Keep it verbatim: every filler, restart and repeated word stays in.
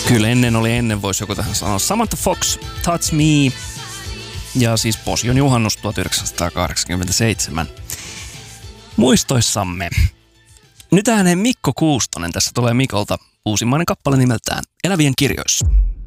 Kyllä ennen oli ennen, voisi joku tähän sanoa. Samantha Fox, Touch Me. Ja siis Posion juhannus tuhatyhdeksänsataakahdeksankymmentäseitsemän. Muistoissamme. Nyt ääneen Mikko Kuustonen. Tässä tulee Mikolta uusimmainen kappale nimeltään Elävien kirjoissa.